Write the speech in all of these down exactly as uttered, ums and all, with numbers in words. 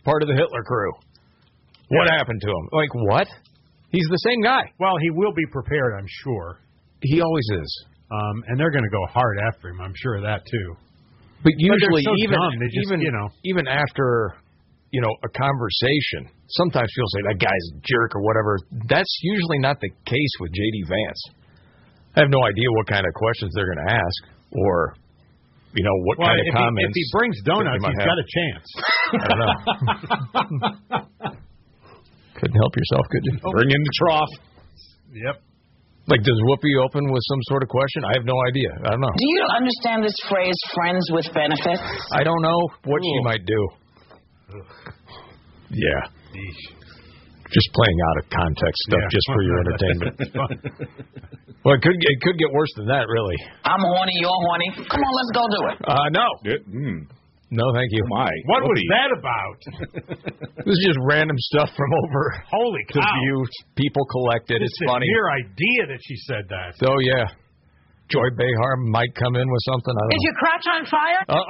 part of the Hitler crew. What yeah. happened to him? Like, what? He's the same guy. Well, he will be prepared, I'm sure. He always is. Um, and they're going to go hard after him. I'm sure of that, too. But usually, but so even dumb, just, even you know. even after, you know, a conversation, sometimes people say, that guy's a jerk or whatever. That's usually not the case with J D Vance. I have no idea what kind of questions they're going to ask or, you know, what well, kind of if comments. He, if he brings donuts, he he's have. got a chance. I don't know. Couldn't help yourself, could you? Oh. Bring in the trough. Yep. Like, does Whoopi open with some sort of question? I have no idea. I don't know. Do you understand this phrase, friends with benefits? I don't know what Ooh. she might do. Ugh. Yeah. Eesh. Just playing out of context stuff Yeah. just for your entertainment. Well, it could, it could get worse than that, really. I'm horny, you're horny. Come on, let's go do it. Uh, no. It, mm. No, thank you. My. What Whoopi. was that about? This is just random stuff from over Holy the cow. view. People collected. It's It's funny. the mere idea that she said that. So, yeah. Joy Behar might come in with something. I don't Is your crotch on fire? know.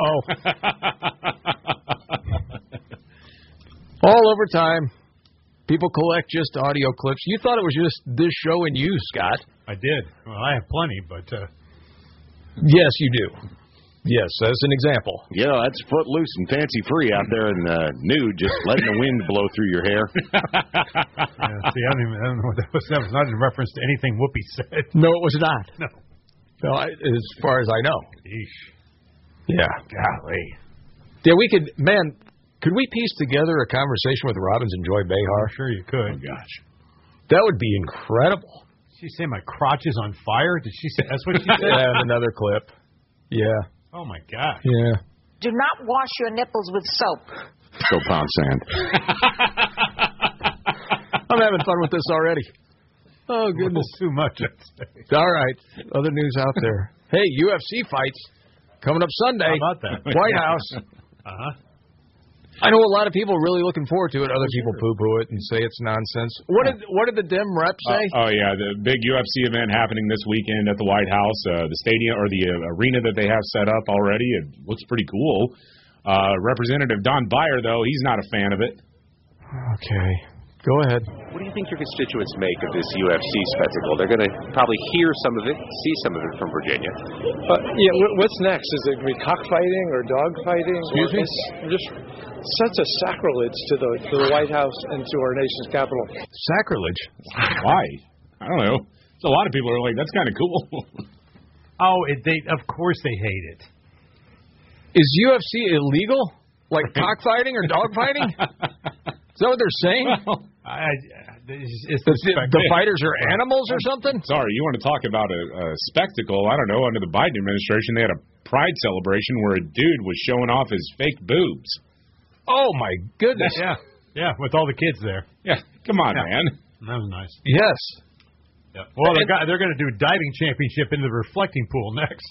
Uh-oh. All over time. People collect just audio clips. You thought it was just this show and you, Scott. I did. Well, I have plenty, but... Uh... Yes, you do. Yes, as an example. Yeah, that's footloose and fancy-free out there in the nude, just letting the wind blow through your hair. yeah, see, I don't, even, I don't know what that was. That was not in reference to anything Whoopi said. No, it was not. No. No, I, as far as I know. Eesh. Yeah. Golly. Yeah, we could, man, could we piece together a conversation with Robbins and Joy Behar? I'm sure you could. Oh, gosh. That would be incredible. Did she say my crotch is on fire? Did she say that's what she said? Yeah, and another clip. Yeah. Oh, my gosh. Yeah. Do not wash your nipples with soap. Go pound sand. I'm having fun with this already. Oh, goodness. Too much, I'd say. All right. Other news out there. Hey, U F C fights coming up Sunday. How about that? White House. Uh-huh. I know a lot of people are really looking forward to it. Other people poo-poo it and say it's nonsense. What did what did the Dem rep say? Uh, oh, yeah, the big U F C event happening this weekend at the White House. Uh, the stadium or the uh, arena that they have set up already, it looks pretty cool. Uh, Representative Don Beyer, though, he's not a fan of it. Okay. Go ahead. What do you think your constituents make of this U F C spectacle? They're going to probably hear some of it, see some of it from Virginia. Uh, yeah, what's next? Is it going to be cockfighting or dogfighting? Excuse me? Just such a sacrilege to the to the White House and to our nation's capital. Sacrilege? Why? I don't know. So a lot of people are like, that's kind of cool. Oh, it, they of course they hate it. Is U F C illegal? Like cockfighting or dogfighting? Is that what they're saying? Well, I, it's, it's the, the, the fighters are animals or something? Sorry, you want to talk about a, a spectacle? I don't know. Under the Biden administration, they had a pride celebration where a dude was showing off his fake boobs. Oh, my goodness. Yeah, yeah, with all the kids there. Yeah, come on, Yeah. man. That was nice. Yes. Yeah. Well, they're, got, they're going to do diving championship into the reflecting pool next.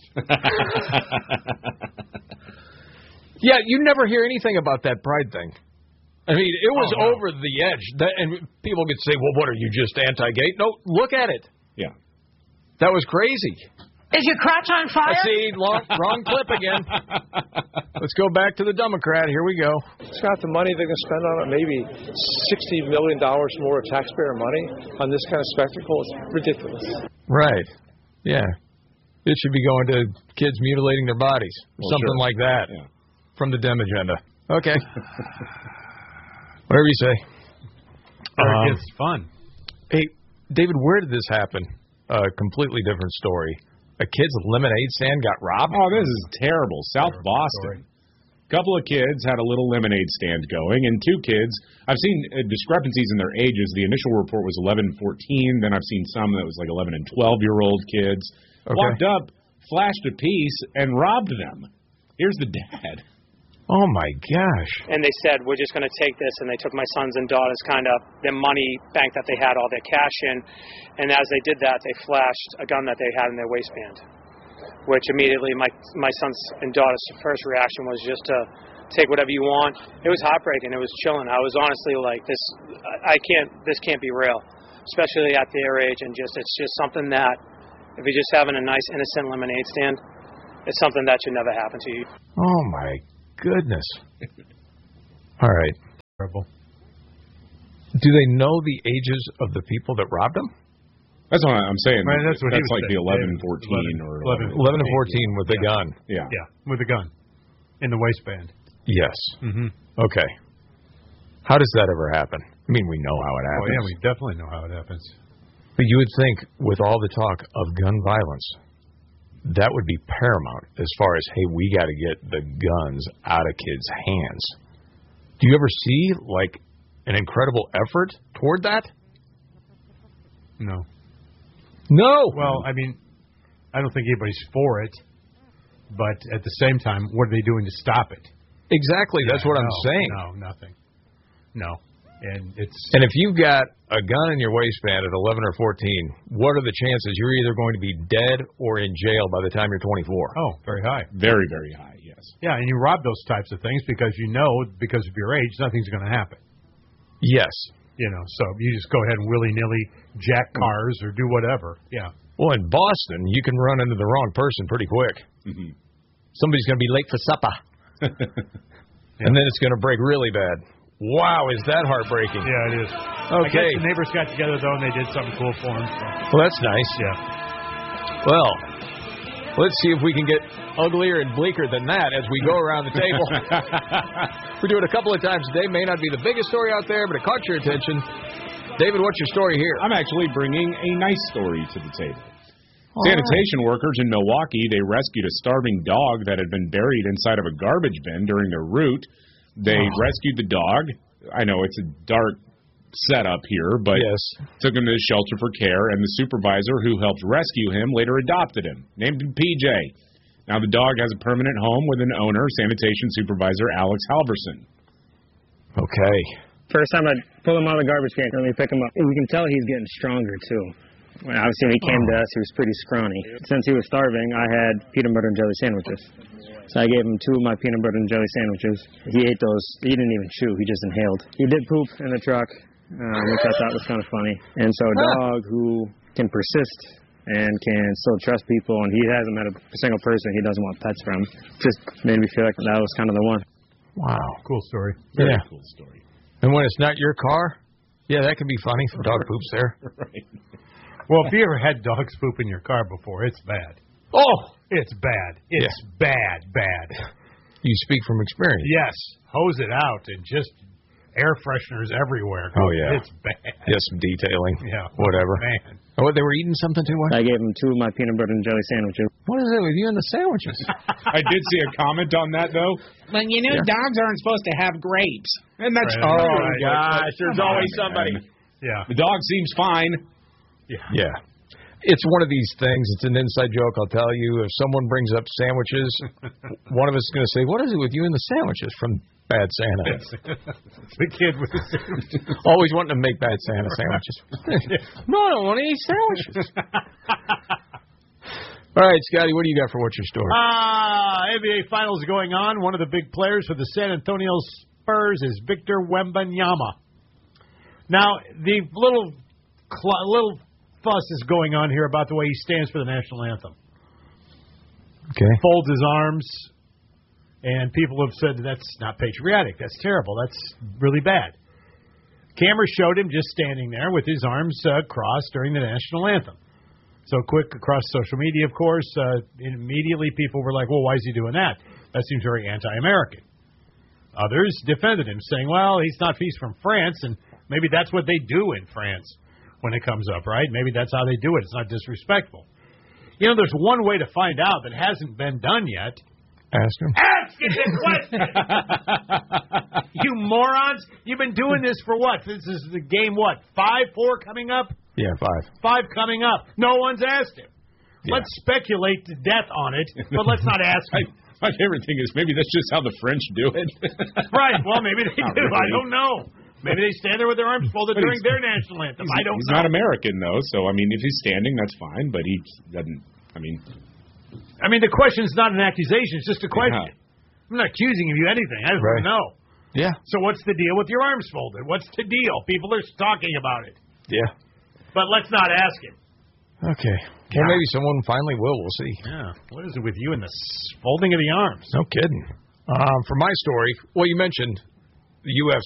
Yeah, you never hear anything about that pride thing. I mean, it was Oh, no. over the edge. That, and people could say, well, what, are you just anti-gay? No, look at it. Yeah. That was crazy. Is your crotch on fire? I see, long, wrong clip again. Let's go back to the Democrat. Here we go. Scott, the money they're going to spend on it, maybe sixty million dollars more of taxpayer money on this kind of spectacle. It's ridiculous. Right. Yeah. It should be going to kids mutilating their bodies. Well, something sure. like that. Yeah. From the Dem agenda. Okay. Whatever you say. Um, Um, it's fun. Hey, David, where did this happen? A completely different story. A kid's lemonade stand got robbed? Oh, this is terrible. South Boston. A couple of kids had a little lemonade stand going, and two kids, I've seen uh, discrepancies in their ages. The initial report was eleven and fourteen. Then I've seen some that was like eleven and twelve-year-old kids. Okay. Walked up, flashed a piece, and robbed them. Here's the dad. Oh, my gosh. And they said, we're just going to take this, and they took my sons and daughters' kind of their money bank that they had all their cash in, and as they did that, they flashed a gun that they had in their waistband, which immediately my my sons and daughters' first reaction was just to take whatever you want. It was heartbreaking. It was chilling. I was honestly like, this, I can't, this can't be real, especially at their age, and just it's just something that, if you're just having a nice, innocent lemonade stand, it's something that should never happen to you. Oh, my goodness. All right. Terrible. Do they know the ages of the people that robbed them? That's what I'm saying. Right, that's what he that's was like saying. the eleven, Yeah, fourteen, or eleven, eleven and fourteen with the yeah. gun. Yeah. Yeah, with a gun in the waistband. Yes. Mm-hmm. Okay. How does that ever happen? I mean, we know how it Oh, happens. yeah, we definitely know how it happens. But you would think, with all the talk of gun violence, that would be paramount as far as, hey, we got to get the guns out of kids' hands. Do you ever see, like, an incredible effort toward that? No. No. Well, I mean, I don't think anybody's for it, but at the same time, what are they doing to stop it? Exactly. That's what no, I'm saying. No, nothing. No. And it's And if you've got a gun in your waistband at eleven or fourteen, what are the chances you're either going to be dead or in jail by the time you're twenty-four? oh, very high. Very, very high, yes. Yeah, and you rob those types of things because you know, because of your age, nothing's going to happen. Yes. You know, so you just go ahead and willy-nilly jack cars or do whatever. Yeah. Well, in Boston, you can run into the wrong person pretty quick. Mm-hmm. Somebody's going to be late for supper. Yeah. And then it's going to break really bad. Wow, is that heartbreaking? Yeah, it is. Okay. I guess the neighbors got together, though, and they did something cool for them. So. Well, that's nice. Yeah. Well, let's see if we can get uglier and bleaker than that as we go around the table. We do it a couple of times a day. May not be the biggest story out there, but it caught your attention. David, what's your story here? I'm actually bringing a nice story to the table. All Sanitation right. workers in Milwaukee, they rescued a starving dog that had been buried inside of a garbage bin during their route. They oh. rescued the dog. I know it's a dark setup here, but yes. took him to the shelter for care, and the supervisor who helped rescue him later adopted him, named him P J. Now the dog has a permanent home with an owner, sanitation supervisor Alex Halverson. Okay. First time I pull him out of the garbage can, let me pick him up. We can tell he's getting stronger, too. When obviously, when he came to us, he was pretty scrawny. Since he was starving, I had peanut butter and jelly sandwiches. So I gave him two of my peanut butter and jelly sandwiches. He ate those. He didn't even chew. He just inhaled. He did poop in the truck, um, which I thought was kind of funny. And so a dog who can persist and can still trust people, and he hasn't met a single person he doesn't want pets from, just made me feel like that was kind of the one. Wow. Cool story. Very yeah. cool story. And when it's not your car, yeah, that can be funny if a dog poops there. Right. Well, if you ever had dogs poop in your car before, it's bad. Oh! It's bad. It's yeah. bad, bad. You speak from experience. Yes. Hose it out and just air fresheners everywhere. Oh, yeah. It's bad. Yes, some detailing. Yeah. Whatever. Man. Oh, they were eating something too much? I gave him two of my peanut butter and jelly sandwiches. What is it with you and the sandwiches? I did see a comment on that, though. But you know, yeah. dogs aren't supposed to have grapes. And that's right. true. Oh, my gosh. There's always somebody. Yeah. The dog seems fine. Yeah. Yeah. It's one of these things. It's an inside joke, I'll tell you. If someone brings up sandwiches, one of us is going to say, what is it with you and the sandwiches from Bad Santa? The kid with the sandwiches. Always wanting to make Bad Santa sandwiches. No, I don't want any sandwiches. All right, Scotty, what do you got for What's Your Story? Ah, N B A Finals going on. One of the big players for the San Antonio Spurs is Victor Wembanyama. Now, the little cl- little fuss is going on here about the way he stands for the national anthem. Okay. Folds his arms, and people have said that's not patriotic. That's terrible. That's really bad. Camera showed him just standing there with his arms uh, crossed during the national anthem. So quick across social media, of course, uh, immediately people were like, well, why is he doing that? That seems very anti-American. Others defended him, saying, well, he's not he's from France, and maybe that's what they do in France when it comes up, right? Maybe that's how they do it. It's not disrespectful. You know, there's one way to find out that hasn't been done yet. Ask him. Ask it the question! You morons! You've been doing this for what? This is the game, what, five, four coming up? Yeah, five. Five coming up. No one's asked him. Yeah. Let's speculate to death on it, but let's not ask him. My favorite thing is maybe that's just how the French do it. Right. Well, maybe they do. Really. I don't know. Maybe they stand there with their arms folded But during he's- their national anthem. I don't He's know. not American, though, so, I mean, if he's standing, that's fine, but he doesn't, I mean... I mean, the question's not an accusation. It's just a question. Yeah. I'm not accusing of you anything. I just Right. want to know. Yeah. So what's the deal with your arms folded? What's the deal? People are talking about it. Yeah. But let's not ask him. Okay. Well, maybe someone finally will. We'll see. Yeah. What is it with you and the s- folding of the arms? No kidding. Um, for my story, well, you mentioned the U F C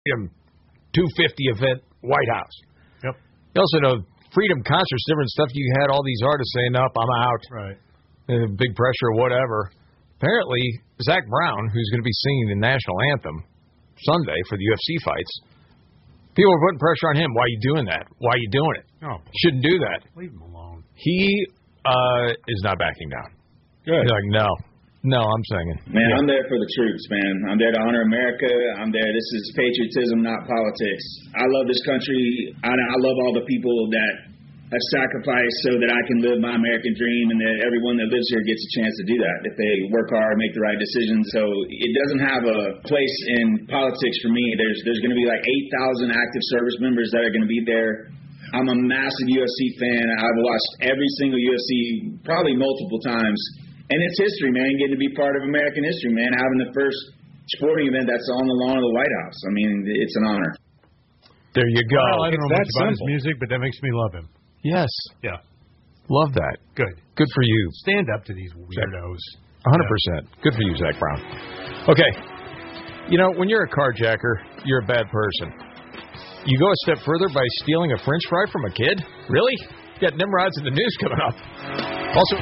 Freedom two fifty event, White House. Yep. You also know Freedom concerts, different stuff. You had all these artists saying, "Up, I'm out." Right. Uh, big pressure, or whatever. Apparently, Zach Brown, who's going to be singing the national anthem Sunday for the U F C fights, people are putting pressure on him. Why are you doing that? Why are you doing it? Oh, shouldn't do that. Leave him alone. He uh, is not backing down. Good. He's like, no. No, I'm singing. Man, yeah. I'm there for the troops, man. I'm there to honor America. I'm there. This is patriotism, not politics. I love this country. I, I love all the people that have sacrificed so that I can live my American dream, and that everyone that lives here gets a chance to do that if they work hard, make the right decisions. So it doesn't have a place in politics for me. There's there's going to be like eight thousand active service members that are going to be there. I'm a massive U F C fan. I've watched every single U F C probably multiple times. And it's history, man, getting to be part of American history, man, having the first sporting event that's on the lawn of the White House. I mean, it's an honor. There you go. Well, I don't it's know much simple. about his music, but that makes me love him. Yes. Yeah. Love that. Good. Good for you. Stand up to these weirdos. one hundred percent. Yeah. Good for you, Zach Brown. Okay. You know, when you're a carjacker, you're a bad person. You go a step further by stealing a French fry from a kid? Really? You got Nimrods in the news coming up. Also...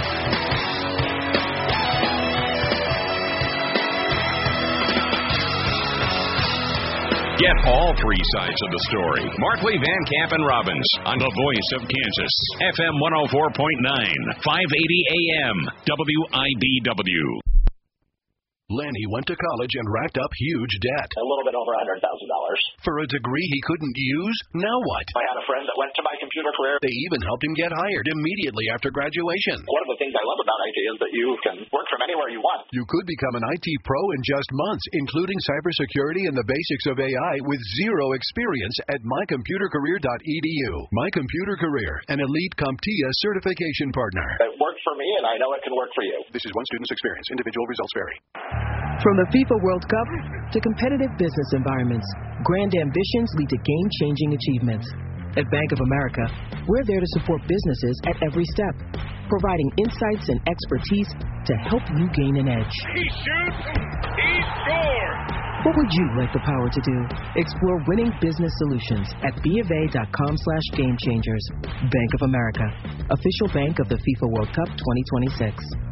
Get all three sides of the story. Markley, Van Camp, and Robbins on the Voice of Kansas. F M one oh four point nine, five eighty A M, W I B W. Lenny went to college and racked up huge debt. A little bit over one hundred thousand dollars. For a degree he couldn't use? Now what? I had a friend that went to my computer career. They even helped him get hired immediately after graduation. One of the things I love about I T is that you can work from anywhere you want. You could become an I T pro in just months, including cybersecurity and the basics of A I with zero experience at my computer career dot e d u. My Computer Career, an elite CompTIA certification partner. It worked for me, and I know it can work for you. This is one student's experience. Individual results vary. From the FIFA World Cup to competitive business environments, grand ambitions lead to game-changing achievements. At Bank of America, we're there to support businesses at every step, providing insights and expertise to help you gain an edge. He shoots, he scores! What would you like the power to do? Explore winning business solutions at b of a dot com slash game changers. Bank of America, official bank of the FIFA World Cup twenty twenty-six.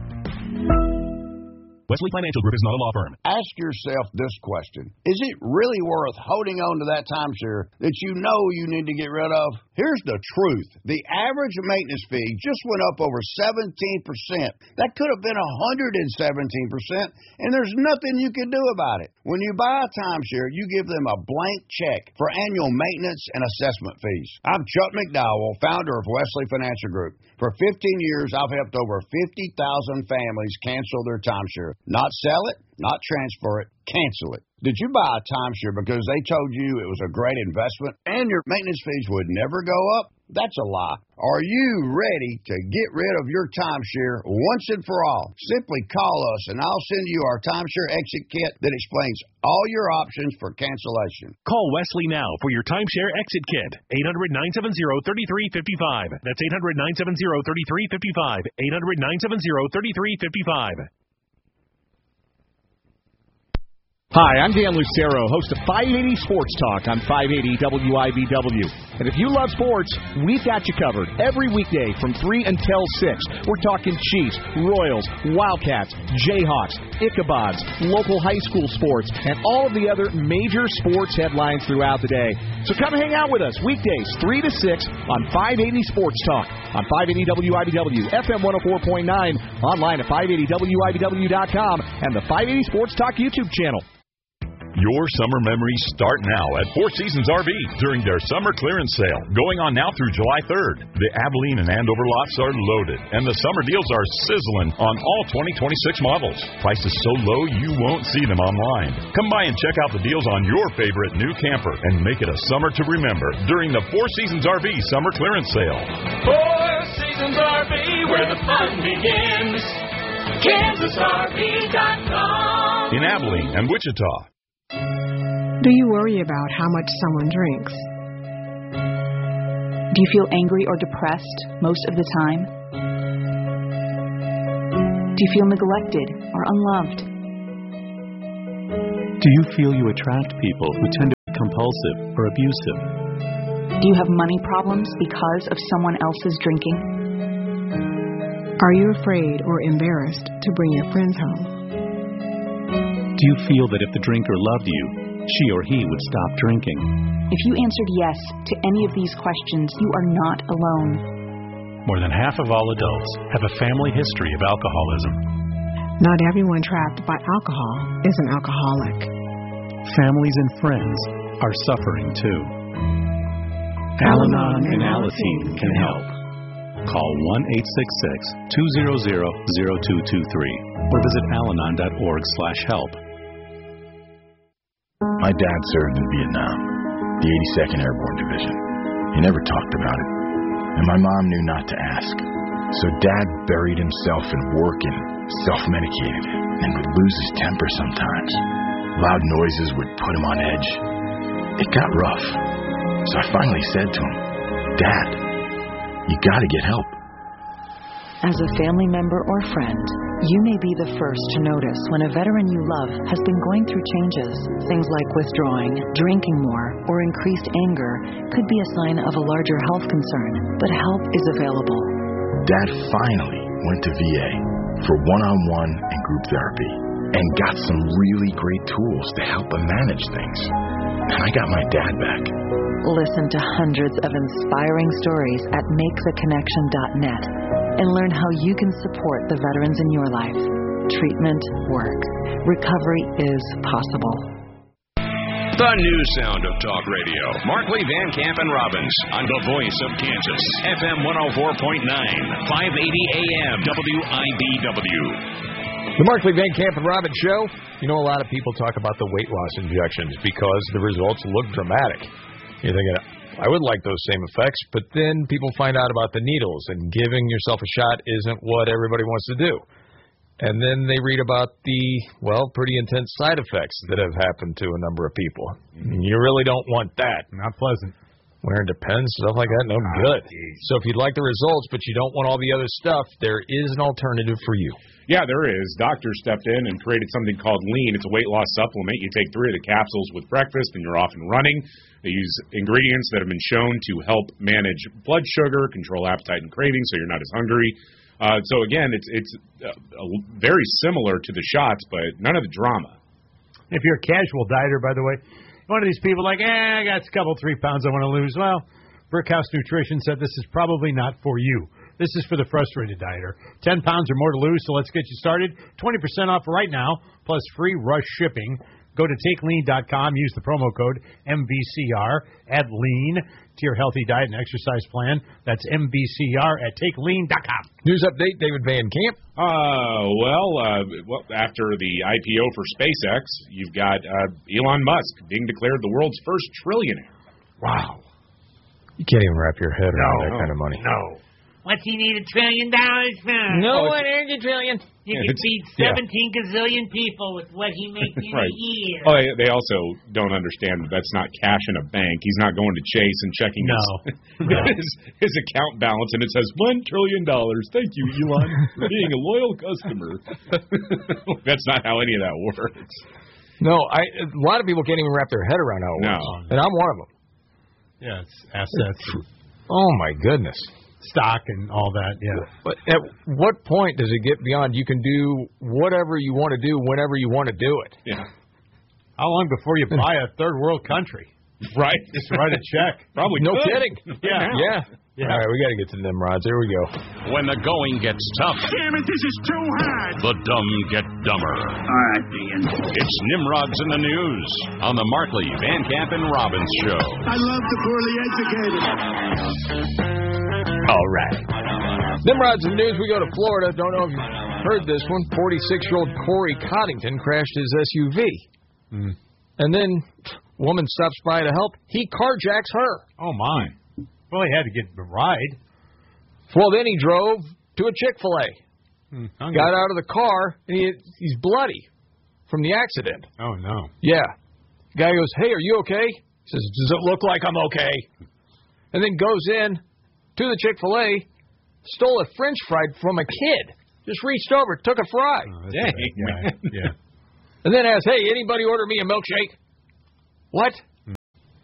Wesley Financial Group is not a law firm. Ask yourself this question. Is it really worth holding on to that timeshare that you know you need to get rid of? Here's the truth. The average maintenance fee just went up over seventeen percent. That could have been one hundred seventeen percent, and there's nothing you can do about it. When you buy a timeshare, you give them a blank check for annual maintenance and assessment fees. I'm Chuck McDowell, founder of Wesley Financial Group. For fifteen years, I've helped over fifty thousand families cancel their timeshare. Not sell it, not transfer it, cancel it. Did you buy a timeshare because they told you it was a great investment and your maintenance fees would never go up? That's a lie. Are you ready to get rid of your timeshare once and for all? Simply call us and I'll send you our timeshare exit kit that explains all your options for cancellation. Call Wesley now for your timeshare exit kit. eight hundred, nine seven zero, three three five five. That's eight hundred, nine seven zero, three three five five. eight hundred, nine seven zero, three three five five. Hi, I'm Dan Lucero, host of five eighty Sports Talk on five eighty W I B W. And if you love sports, we've got you covered every weekday from three until six. We're talking Chiefs, Royals, Wildcats, Jayhawks, Ichabods, local high school sports, and all of the other major sports headlines throughout the day. So come hang out with us weekdays three to six on five eighty Sports Talk on five eighty W I B W, F M one oh four point nine, online at five eighty W I B W dot com, and the five eighty Sports Talk YouTube channel. Your summer memories start now at Four Seasons R V during their summer clearance sale, going on now through July third. The Abilene and Andover lots are loaded, and the summer deals are sizzling on all twenty twenty-six models. Prices so low you won't see them online. Come by and check out the deals on your favorite new camper and make it a summer to remember during the Four Seasons R V summer clearance sale. Four Seasons R V, where the fun begins. Kansas R V dot com. In Abilene and Wichita. Do you worry about how much someone drinks? Do you feel angry or depressed most of the time? Do you feel neglected or unloved? Do you feel you attract people who tend to compulsive or abusive? Do you have money problems because of someone else's drinking? Are you afraid or embarrassed to bring your friends home? Do you feel that if the drinker loved you, she or he would stop drinking? If you answered yes to any of these questions, you are not alone. More than half of all adults have a family history of alcoholism. Not everyone trapped by alcohol is an alcoholic. Families and friends are suffering too. Al-Anon and Alateen can help. Call one eight six six, two zero zero, zero two two three or visit alanon dot org slash help. My dad served in Vietnam, the eighty-second Airborne Division. He never talked about it, and my mom knew not to ask. So Dad buried himself in work and self-medicated and would lose his temper sometimes. Loud noises would put him on edge. It got rough. So I finally said to him, Dad, you gotta get help. As a family member or friend, you may be the first to notice when a veteran you love has been going through changes. Things like withdrawing, drinking more, or increased anger could be a sign of a larger health concern, but help is available. Dad finally went to V A for one-on-one and group therapy and got some really great tools to help him manage things. And I got my dad back. Listen to hundreds of inspiring stories at make the connection dot net and learn how you can support the veterans in your life. Treatment works. Recovery is possible. The new sound of talk radio. Markley, Van Camp, and Robbins on the voice of Kansas. F M one oh four point nine, five eighty A M, W I B W. The Markley, Van Camp, and Robbins show. You know, a lot of people talk about the weight loss injections because the results look dramatic. You're thinking, I would like those same effects, but then people find out about the needles, and giving yourself a shot isn't what everybody wants to do. And then they read about the, well, pretty intense side effects that have happened to a number of people. You really don't want that. Not pleasant. Wearing Depends, stuff like that, no oh, good. Geez. So if you'd like the results, but you don't want all the other stuff, there is an alternative for you. Yeah, there is. Doctors stepped in and created something called Lean. It's a weight loss supplement. You take three of the capsules with breakfast, and you're off and running. They use ingredients that have been shown to help manage blood sugar, control appetite and cravings, so you're not as hungry. Uh, so, again, it's it's uh, very similar to the shots, but none of the drama. If you're a casual dieter, by the way, one of these people like, eh, I got a couple, three pounds I want to lose. Well, Brickhouse Nutrition said this is probably not for you. This is for the frustrated dieter. Ten pounds or more to lose, so let's get you started. twenty percent off right now, plus free rush shipping. Go to take lean dot com, use the promo code M V C R, add lean to your healthy diet and exercise plan. That's M V C R at take lean dot com. News update, David Van Camp. Uh, well, uh, well, after the I P O for SpaceX, you've got uh, Elon Musk being declared the world's first trillionaire. Wow. You can't even wrap your head around no, that kind of money. No. What's he need a trillion dollars for? No one earned a trillion. You Yeah, can feed seventeen yeah. gazillion people with what he makes in right. a year. Oh, they, they also don't understand that that's not cash in a bank. He's not going to Chase and checking no. his, no. his his account balance, and it says one trillion dollars. Thank you, Elon, for being a loyal customer. That's not how any of that works. No, I a lot of people can't even wrap their head around how it no. works, and I'm one of them. Yeah, it's assets. Oh my goodness. Stock and all that, yeah. But at what point does it get beyond you can do whatever you want to do whenever you want to do it? Yeah. How long before you buy a third world country? Right. Just write a check. Probably no could. kidding. Yeah. Yeah. Yeah. All right, we got to get to Nimrods. Here we go. When the going gets tough. Damn it, this is too hard. The dumb get dumber. All right, Ian. It's Nimrods in the News on the Markley, Van Camp, and Robbins Show. I love the poorly educated. All right. Nimrods in the News, we go to Florida. Don't know if you've heard this one. forty-six-year-old Corey Coddington crashed his S U V. Mm. And then woman stops by to help. He carjacks her. Oh, my. Well, he had to get a ride. Well, then he drove to a Chick-fil-A. Mm, got out of the car, and he, he's bloody from the accident. Oh, no. Yeah. The guy goes, hey, are you okay? He says, does it look like I'm okay? And then goes in to the Chick-fil-A, stole a French fry from a kid. Just reached over, took a fry. Oh, Dang. Yeah, yeah. And then asked, hey, anybody order me a milkshake? What?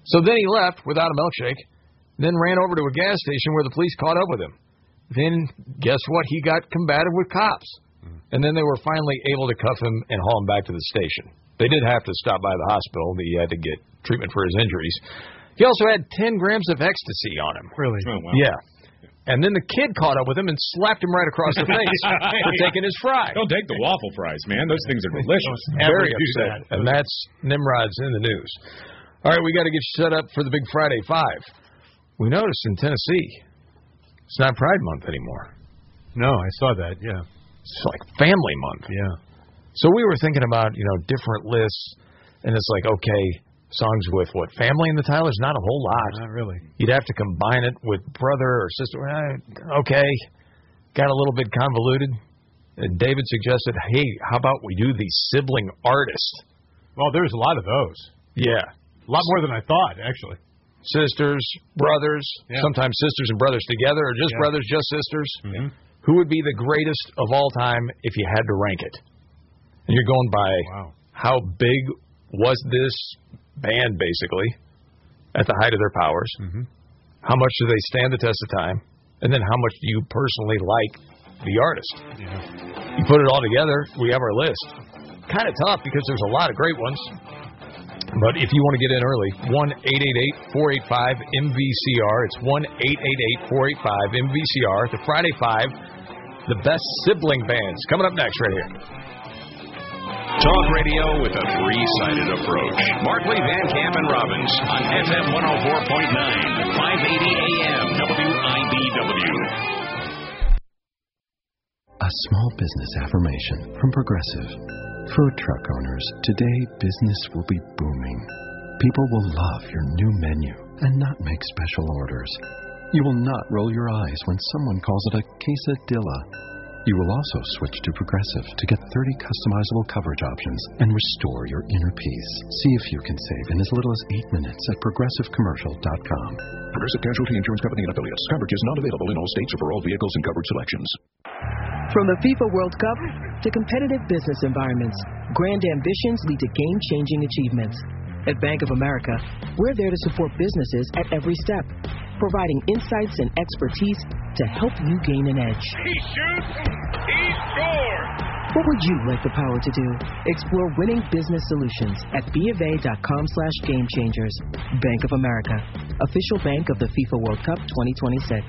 So then he left without a milkshake, then ran over to a gas station where the police caught up with him. Then, guess what? He got combative with cops. And then they were finally able to cuff him and haul him back to the station. They did have to stop by the hospital. He had to get treatment for his injuries. He also had ten grams of ecstasy on him. Really? Oh, wow. Yeah. And then the kid caught up with him and slapped him right across the face for taking his fry. Don't take the waffle fries, man. Those things are delicious. Very upset. And that's Nimrod's in the news. All right, we got to get you set up for the Big Friday Five. We noticed in Tennessee, it's not Pride Month anymore. No, I saw that, yeah. It's like Family Month. Yeah. So we were thinking about, you know, different lists, and it's like, okay, songs with what? Family in the title? There's not a whole lot. Not really. You'd have to combine it with brother or sister. Eh, okay. Got a little bit convoluted. And David suggested, hey, how about we do the sibling artist? Well, there's a lot of those. Yeah. A lot more than I thought, actually. Sisters, brothers, yeah. sometimes sisters and brothers together, or just yeah. brothers, just sisters. Mm-hmm. Who would be the greatest of all time if you had to rank it? And you're going by wow. how big was this band, basically, at the height of their powers? Mm-hmm. How much do they stand the test of time? And then how much do you personally like the artist? Yeah. You put it all together, we have our list. Kind of tough because there's a lot of great ones. But if you want to get in early, one eight eight eight, four eight five, M V C R. It's one eight eight eight, four eight five, M V C R. The Friday Five, the best sibling bands. Coming up next right here. Talk radio with a three-sided approach. Markley, Van Camp, and Robbins on F M one oh four point nine, five eighty A M, W I B W. A small business affirmation from Progressive. Food truck owners, today business will be booming. People will love your new menu and not make special orders. You will not roll your eyes when someone calls it a quesadilla. You will also switch to Progressive to get thirty customizable coverage options and restore your inner peace. See if you can save in as little as eight minutes at progressive commercial dot com. Progressive Casualty Insurance Company and Affiliates. Coverage is not available in all states or for all vehicles and coverage selections. From the FIFA World Cup to competitive business environments, grand ambitions lead to game-changing achievements. At Bank of America, we're there to support businesses at every step, providing insights and expertise to help you gain an edge. He shoots, he scores! What would you like the power to do? Explore winning business solutions at BofA.com slash game changers. Bank of America, official bank of the FIFA World Cup twenty twenty-six.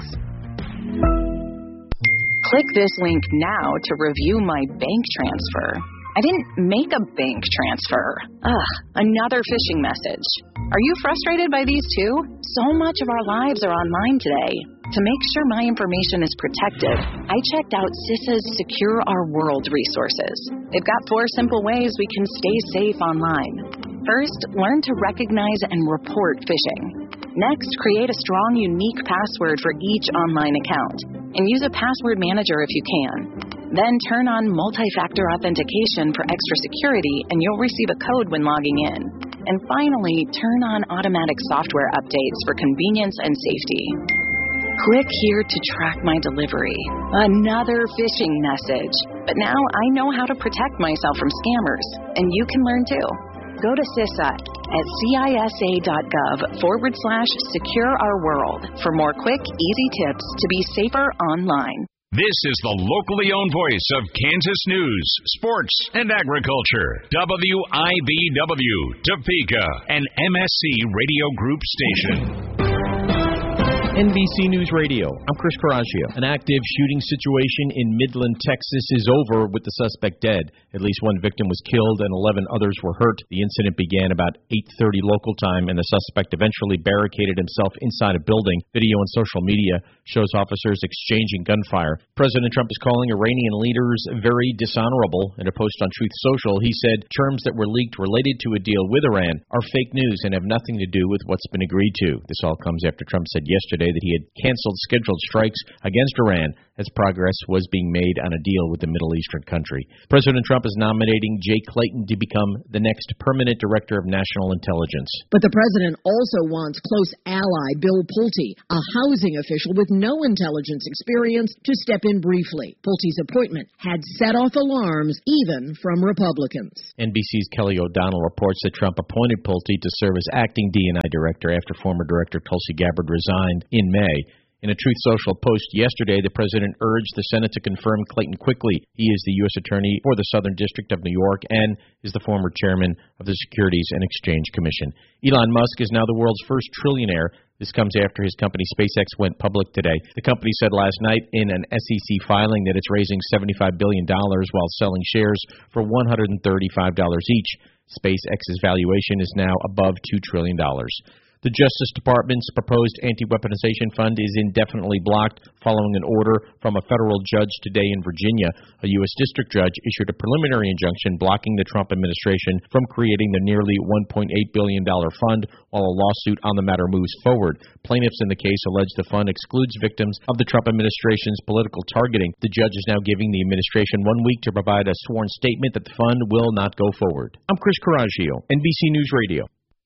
Click this link now to review my bank transfer. I didn't make a bank transfer. Ugh, another phishing message. Are you frustrated by these too? So much of our lives are online today. To make sure my information is protected, I checked out CISA's Secure Our World resources. They've got four simple ways we can stay safe online. First, learn to recognize and report phishing. Next, create a strong, unique password for each online account, and use a password manager if you can. Then turn on multi-factor authentication for extra security, and you'll receive a code when logging in. And finally, turn on automatic software updates for convenience and safety. Click here to track my delivery. Another phishing message. But now I know how to protect myself from scammers, and you can learn too. Go to CISA at cisa.gov forward slash secure our world for more quick, easy tips to be safer online. This is the locally owned voice of Kansas news, sports, and agriculture. W I B W, Topeka, an M S C Radio Group station. N B C News Radio. I'm Chris Caraccio. An active shooting situation in Midland, Texas is over with the suspect dead. At least one victim was killed and eleven others were hurt. The incident began about eight thirty local time, and the suspect eventually barricaded himself inside a building. Video on social media shows officers exchanging gunfire. President Trump is calling Iranian leaders very dishonorable. In a post on Truth Social, he said terms that were leaked related to a deal with Iran are fake news and have nothing to do with what's been agreed to. This all comes after Trump said yesterday that he had canceled scheduled strikes against Iran as progress was being made on a deal with the Middle Eastern country. President Trump is nominating Jay Clayton to become the next permanent director of national intelligence. But the president also wants close ally Bill Pulte, a housing official with no intelligence experience, to step in briefly. Pulte's appointment had set off alarms even from Republicans. N B C's Kelly O'Donnell reports that Trump appointed Pulte to serve as acting D and I director after former director Tulsi Gabbard resigned in May. In a Truth Social post yesterday, the president urged the Senate to confirm Clayton quickly. He is the U S Attorney for the Southern District of New York and is the former chairman of the Securities and Exchange Commission. Elon Musk is now the world's first trillionaire. This comes after his company SpaceX went public today. The company said last night in an S E C filing that it's raising seventy-five billion dollars while selling shares for one hundred thirty-five dollars each. SpaceX's valuation is now above two trillion dollars. The Justice Department's proposed anti-weaponization fund is indefinitely blocked following an order from a federal judge today in Virginia. A U S district judge issued a preliminary injunction blocking the Trump administration from creating the nearly one point eight billion dollars fund while a lawsuit on the matter moves forward. Plaintiffs in the case allege the fund excludes victims of the Trump administration's political targeting. The judge is now giving the administration one week to provide a sworn statement that the fund will not go forward. I'm Chris Coraggio, N B C News Radio.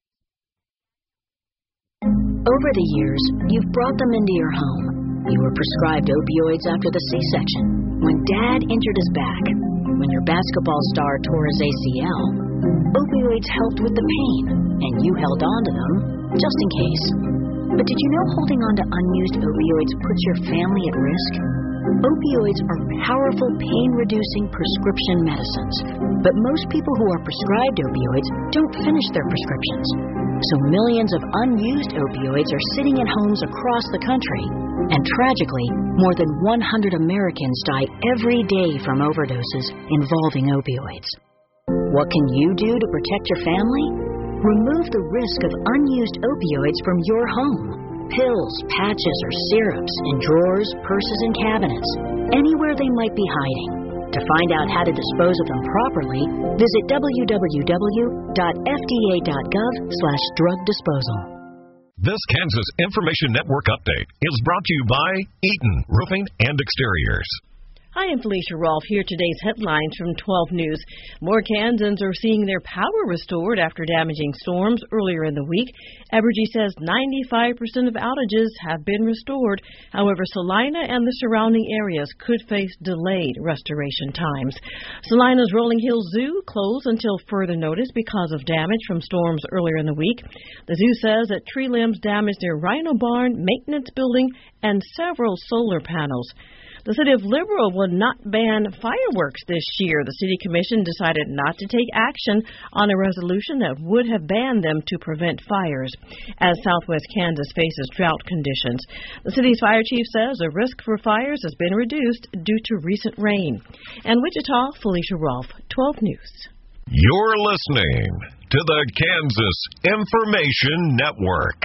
Over the years, you've brought them into your home. You were prescribed opioids after the C-section, when Dad injured his back, when your basketball star tore his A C L. Opioids helped with the pain, and you held on to them just in case. But did you know holding on to unused opioids puts your family at risk? Opioids are powerful pain-reducing prescription medicines, but most people who are prescribed opioids don't finish their prescriptions. So millions of unused opioids are sitting in homes across the country. And tragically, more than one hundred Americans die every day from overdoses involving opioids. What can you do to protect your family? Remove the risk of unused opioids from your home. Pills, patches, or syrups in drawers, purses, and cabinets, anywhere they might be hiding. To find out how to dispose of them properly, visit w w w dot f d a dot gov slash drug disposal. This Kansas Information Network update is brought to you by Eaton Roofing and Exteriors. Hi, I'm Felicia Rolfe. Here are today's headlines from twelve News. More Kansans are seeing their power restored after damaging storms earlier in the week. Evergy says ninety-five percent of outages have been restored. However, Salina and the surrounding areas could face delayed restoration times. Salina's Rolling Hills Zoo closed until further notice because of damage from storms earlier in the week. The zoo says that tree limbs damaged their rhino barn, maintenance building, and several solar panels. The city of Liberal will not ban fireworks this year. The city commission decided not to take action on a resolution that would have banned them to prevent fires, as southwest Kansas faces drought conditions. The city's fire chief says the risk for fires has been reduced due to recent rain. And Wichita, Felicia Rolfe, twelve News. You're listening to the Kansas Information Network.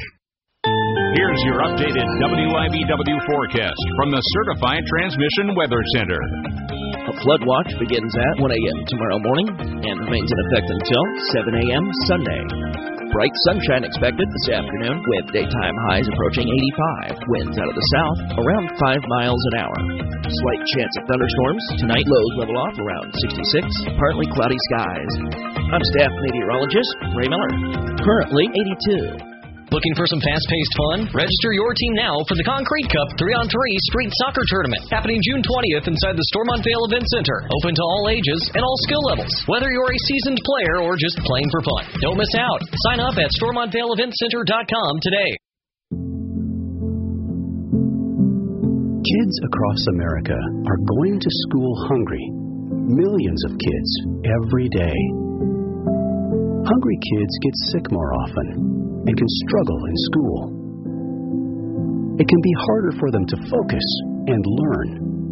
Here's your updated W I B W forecast from the Certified Transmission Weather Center. A flood watch begins at one a.m. tomorrow morning and remains in effect until seven a.m. Sunday. Bright sunshine expected this afternoon with daytime highs approaching eighty-five. Winds out of the south around five miles an hour. Slight chance of thunderstorms. Tonight lows level off around sixty-six. Partly cloudy skies. I'm staff meteorologist Ray Miller. Currently eighty-two. Looking for some fast-paced fun? Register your team now for the Concrete Cup three on three Street Soccer Tournament, happening June twentieth inside the Stormont Vale Event Center. Open to all ages and all skill levels, whether you're a seasoned player or just playing for fun. Don't miss out. Sign up at stormont vale event center dot com today. Kids across America are going to school hungry. Millions of kids every day. Hungry kids get sick more often and can struggle in school. It can be harder for them to focus and learn.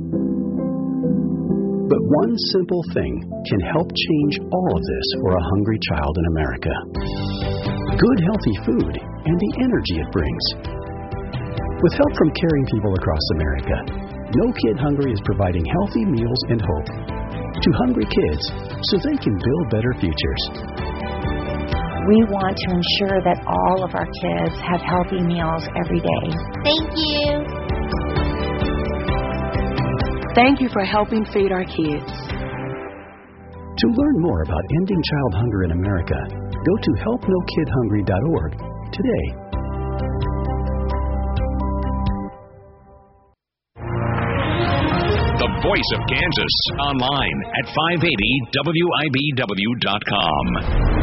But one simple thing can help change all of this for a hungry child in America. Good, healthy food and the energy it brings. With help from caring people across America, No Kid Hungry is providing healthy meals and hope to hungry kids so they can build better futures. We want to ensure that all of our kids have healthy meals every day. Thank you. Thank you for helping feed our kids. To learn more about ending child hunger in America, go to help no kid hungry dot org today. The Voice of Kansas, online at five eighty W I B W dot com.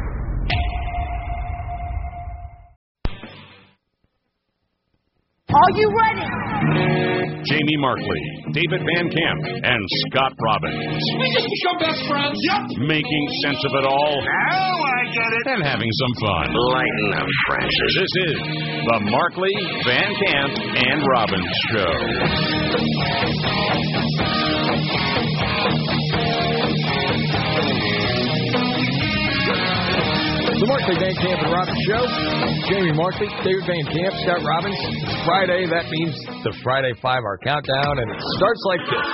Are you ready? Jamie Markley, David Van Camp, and Scott Robbins. We just become best friends. Yep. Making sense of it all. Now I get it. And having some fun. Lighten up, Francis. This is the Markley, Van Camp, and Robbins Show. The Markley, Van Camp, and Robbins Show. Jamie Markley, David Van Camp, Scott Robbins. It's Friday. That means the Friday five-hour countdown, and it starts like this.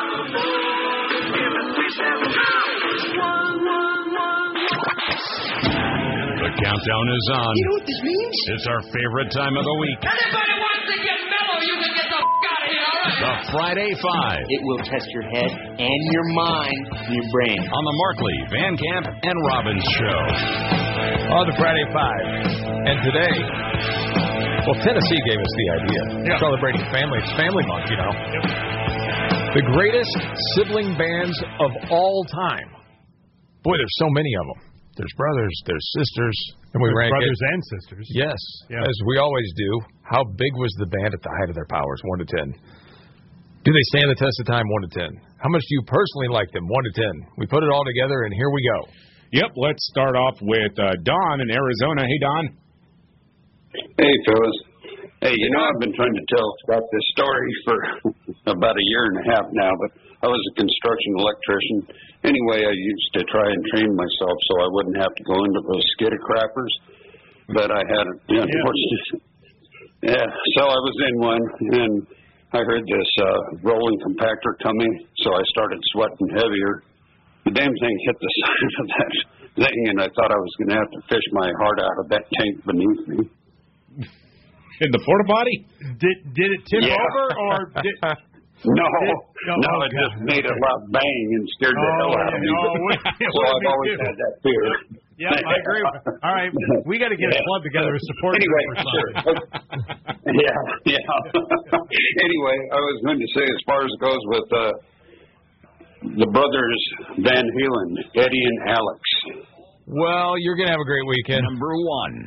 The countdown is on. You know what this means? It's our favorite time of the week. Anybody wants to get mellow, you can get the f*** out of here, all right? The Friday Five. It will test your head and your mind and your brain. On the Markley, Van Camp, and Robbins Show. On the Friday Five. And today, well, Tennessee gave us the idea. Yeah. Celebrating family. It's Family Month, you know. Yep. The greatest sibling bands of all time. Boy, there's so many of them. There's brothers, there's sisters. And we There's rank brothers it. and sisters. Yes, Yeah. as we always do. How big was the band at the height of their powers? One to ten. Do they stand the test of time? One to ten. How much do you personally like them? One to ten. We put it all together, and here we go. Yep, let's start off with uh, Don in Arizona. Hey, Don. Hey, fellas. Hey, you know, I've been trying to tell about this story for about a year and a half now, but I was a construction electrician. Anyway, I used to try and train myself so I wouldn't have to go into those skidder crappers, but I had, you know, yeah. yeah, so I was in one, and I heard this uh, rolling compactor coming, so I started sweating heavier. The damn thing hit the side of that thing, and I thought I was going to have to fish my heart out of that tank beneath me. In the porta potty? Did did it tip Yeah. over or did? No, Did, no, oh, it just made a loud bang and scared the Oh, hell out of me. no, we- so I've me always too. had that fear. Yeah, I agree. All right, we got to get a club together to support Anyway, you for sure. something. yeah, yeah. Anyway, I was going to say, as far as it goes with uh, the brothers Van Halen, Eddie and Alex. Well, you're going to have a great weekend. Number one.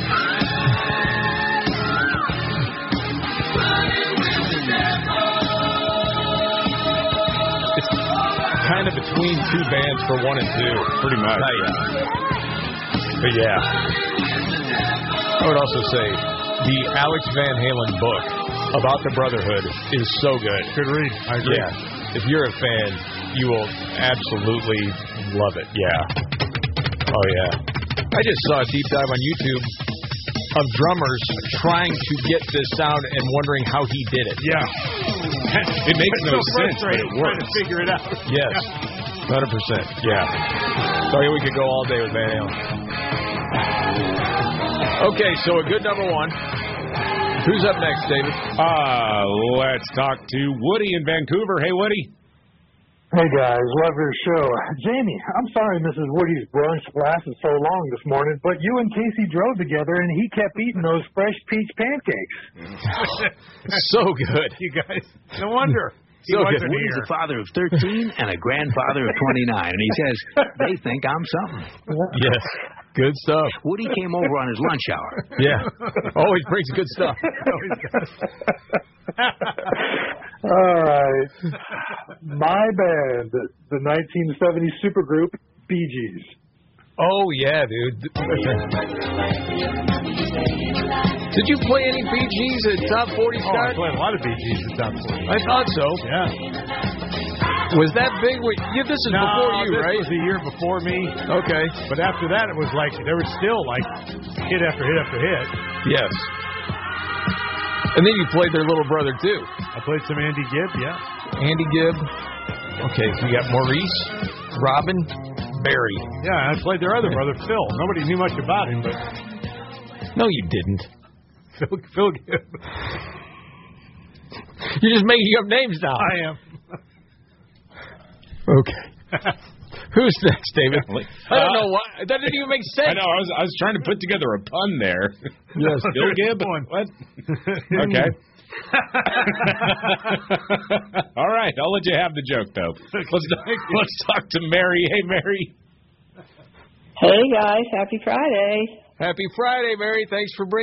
It's kind of between two bands for one and two. Pretty much. Uh, yeah. But yeah. I would also say the Alex Van Halen book about the Brotherhood is so good. Good read. I agree. Yeah. If you're a fan, you will absolutely love it. Yeah. Oh, yeah. I just saw a deep dive on YouTube of drummers trying to get this sound and wondering how he did it. Yeah. It makes It's no so sense, but frustrating it trying to works. figure it out. Yes. one hundred percent. Yeah. So yeah, we could go all day with Van Halen. Okay, so a good number one. Who's up next, David? Uh, let's talk to Woody in Vancouver. Hey, Woody. Hey guys, love your show. Jamie, I'm sorry Missus Woody's brunch lasted so long this morning, but you and Casey drove together and he kept eating those fresh peach pancakes. So good. You guys, no wonder. He So wasn't good. Woody's here. a father of thirteen and a grandfather of twenty-nine, and he says they think I'm something. Yes. Good stuff. Woody came over on his lunch hour. Yeah. Always brings good stuff. All right. My band, the, the nineteen seventy supergroup Bee Gees. Oh, yeah, dude. Did you play any Bee Gees at Top forty, Oh, I Scott? played a lot of Bee Gees at Top forty. I thought so. Yeah. Was that big? Wait, yeah, this is no, before you, this right? was a year before me. Okay. But after that, it was like, there was still like hit after hit after hit. Yes. And then you played their little brother, too. I played some Andy Gibb, yeah. Andy Gibb. Okay, so you got Maurice, Robin, Barry. Yeah, I played their other brother, Phil. Nobody knew much about him, but No, you didn't. Phil, Phil Gibb. You're just making up names now. I am. Okay. Who's next, David? I don't Uh, know why. That didn't even make sense. I know. I was I was trying to put together a pun there. Yes. Bill Gibb. What? Okay. All right. I'll let you have the joke, though. Let's let's talk to Mary. Hey, Mary. Hey guys, happy Friday. Happy Friday, Mary. Thanks for bringing